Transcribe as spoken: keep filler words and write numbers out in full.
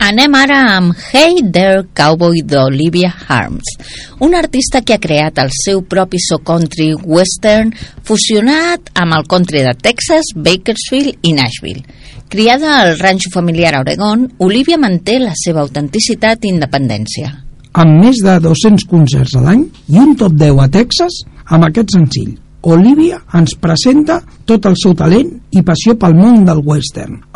Anem ara amb Hey There Cowboy d'Olivia Harms, una artista que ha creat el seu propi so country western fusionat amb el country de Texas, Bakersfield i Nashville. Criada al ranxo familiar a Oregon, Olivia manté la seva autenticitat i independència. Amb més de dos-cents concerts a l'any i un top deu a Texas, amb aquest senzill, Olivia ens presenta tot el seu talent i passió pel món del western.